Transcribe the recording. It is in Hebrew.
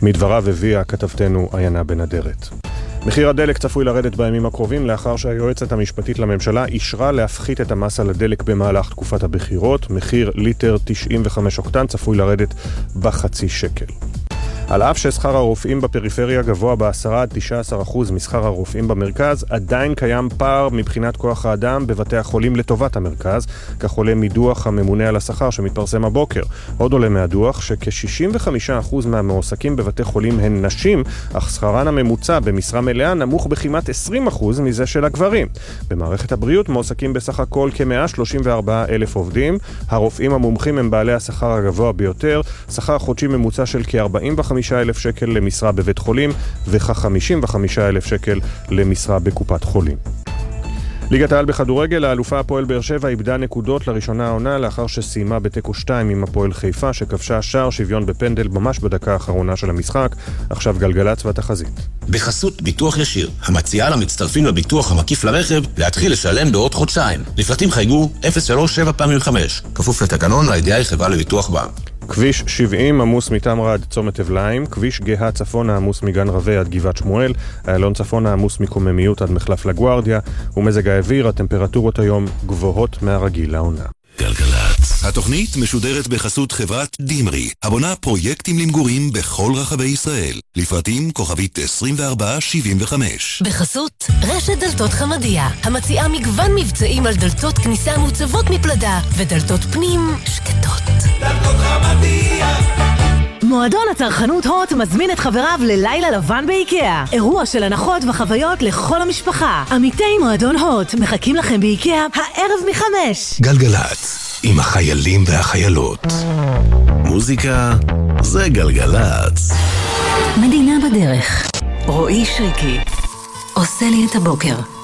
מדבריו הביאה כתבתנו עיינה בן אדרת. מחיר הדלק צפוי לרדת בימים הקרובים לאחר שהיועצת המשפטית לממשלה אישרה להפחית את המס על הדלק במהלך תקופת הבחירות. מחיר ליטר 95 אוקטן צפוי לרדת בחצי שקל. על אף ששכר הרופאים בפריפריה גבוה ב10-19% משכר הרופאים במרכז, עדיין קיים פער מבחינת כוח האדם בבתי החולים לטובת המרכז, כך עולה מדוח הממונה על השכר שמתפרסם הבוקר. עוד עולה מהדוח שכ-65% מהמועסקים בבתי חולים הן נשים, אך שכרן הממוצע במשרה מלאה נמוך בכמעט 20% מזה של הגברים. במערכת הבריאות מועסקים בסך הכל כ-134,000 עובדים. הרופאים המומחים הם בעלי השכר הגבוה ביותר, שכר חודשי ממוצע של כ-45,000 שקל למשרה בבית חולים וכ-55,000 שקל למשרה בקופת חולים. ליגת העל בכדורגל, האלופה הפועל באר שבע איבדה נקודות לראשונה העונה לאחר שסיימה בתיקו 2 עם הפועל חיפה שכבשה שער שוויון בפנדל ממש בדקה האחרונה של המשחק. עכשיו גלגלצ והתחזית. בחסות ביטוח ישיר, המציעה למצטרפים לביטוח המקיף לרכב להתחיל לשלם בעוד חודשיים. לפרטים חייגו 03755, כפוף לתקנון לידיעה חברה לביטוח בע"מ. כביש 70 עמוס מתמרה עד צומת אבליים, כביש גאה צפונה עמוס מגן רווה עד גבעת שמואל, איילון צפונה עמוס מקוממיות עד מחלף לגוארדיה, ומזג האוויר, הטמפרטורות היום גבוהות מהרגיל לעונה. גלגלצ. התוכנית משודרת בחסות חברת דימרי, הבונה פרויקטים למגורים בכל רחבי ישראל. לפרטים כוכבית 2475. בחסות רשת דלתות חמדיה, המציעה מגוון מבצעים על דלתות כניסה מוצבות מפלדה ודלתות פנים שקטות. דלתות חמדיה. מועדון הצרכנות הוט מזמין את חבריו ללילה לבן באיקאה. אירוע של הנחות וחוויות לכל המשפחה. עמיתי מועדון הוט מחכים לכם באיקאה הערב 5. גלגלצ, עם החיילים והחיילות. מוזיקה זה גלגלצ. מדינה בדרך. רועי שריקי עושה לי את הבוקר.